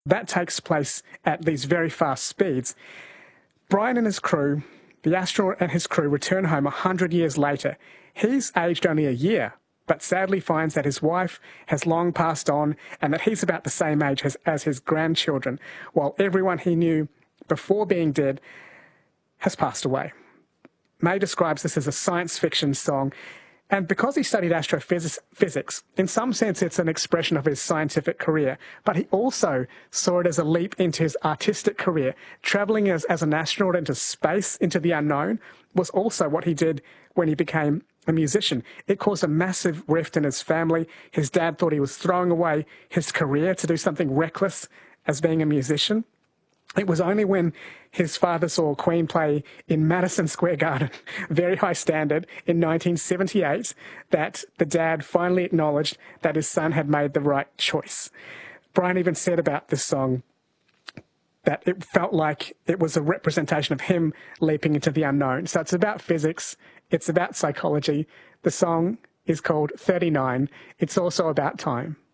That takes place at these very fast speeds. Brian and his crew, the astronaut and his crew, return home 100 years later. He's aged only a year, but sadly finds that his wife has long passed on and that he's about the same age as his grandchildren, while everyone he knew before being dead has passed away. May describes this as a science fiction song, and because he studied astrophysics, in some sense it's an expression of his scientific career, but he also saw it as a leap into his artistic career. Travelling as an astronaut into space, into the unknown, was also what he did when he became a musician. It caused a massive rift in his family. His dad thought he was throwing away his career to do something reckless as being a musician. It was only when his father saw Queen play in Madison Square Garden, very high standard, in 1978, that the dad finally acknowledged that his son had made the right choice. Brian even said about this song that it felt like it was a representation of him leaping into the unknown. So it's about physics, it's about psychology. The song is called 39. It's also about time.